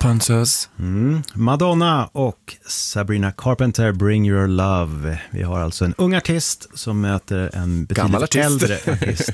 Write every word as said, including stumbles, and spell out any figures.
Carpenters. Mm. Madonna och Sabrina Carpenter, Bring Your Love. Vi har alltså en ung artist som möter en betydligt äldre artist.